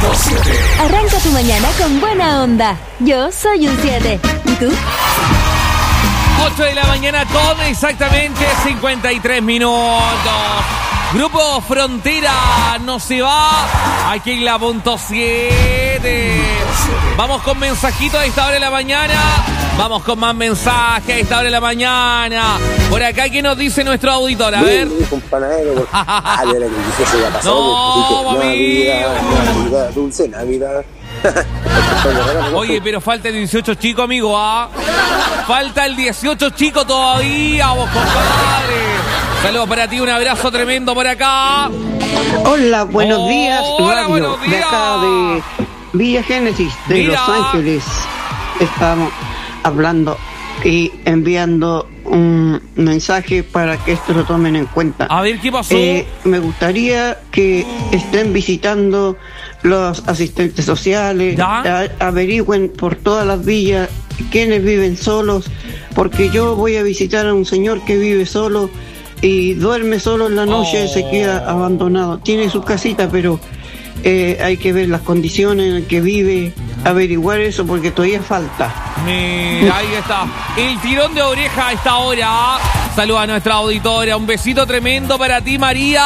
Arranca tu mañana con buena onda. Yo soy un 7. ¿Y tú? 8 de la mañana con exactamente 53 minutos. Grupo Frontera no se va. Aquí en la punto 7. Vamos con mensajito a esta hora de la mañana. Vamos con más mensajes a esta hora de la mañana. Por acá, ¿qué nos dice nuestro auditor? A ver. No, Navidad, dulce Navidad. Oye, pero falta el 18 chico, amigo, ¿ah? Falta el 18 chico todavía, vos, compadre. Saludos para ti, un abrazo tremendo por acá. Hola, buenos días, hola, radio, buenos días. de acá de Villa Génesis, de Mira. Los Ángeles. Estamos hablando y enviando un mensaje para que esto lo tomen en cuenta. A ver, ¿qué pasó? Me gustaría que estén visitando los asistentes sociales, averigüen por todas las villas quienes viven solos, porque yo voy a visitar a un señor que vive solo y duerme solo en la noche, se queda abandonado. Tiene su casita, pero hay que ver las condiciones en las que vive, averiguar eso porque todavía falta. Mira, ahí está. El tirón de oreja a esta hora. Saluda a nuestra auditora. Un besito tremendo para ti, María.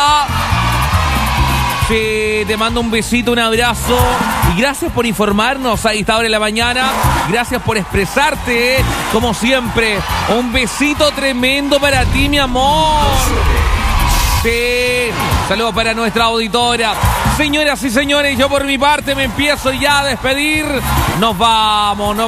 Te mando un besito, un abrazo. Y gracias por informarnos a esta hora de la mañana. Gracias por expresarte, como siempre. Un besito tremendo para ti, mi amor. Sí. Saludos para nuestra auditora. Señoras y señores, yo por mi parte me empiezo ya a despedir. Nos vamos.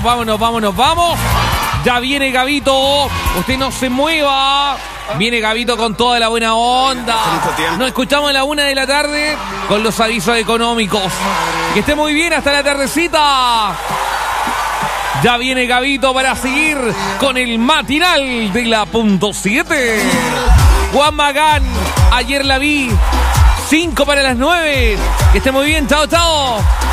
Ya viene Gabito. Usted no se mueva. Viene Gabito con toda la buena onda. Nos escuchamos a la 1 de la tarde con los avisos económicos. Que esté muy bien hasta la tardecita. Ya viene Gabito para seguir con el matinal de la punto 7. Juan Magán, ayer la vi. 5 para las 9. Que esté muy bien. Chao, chao.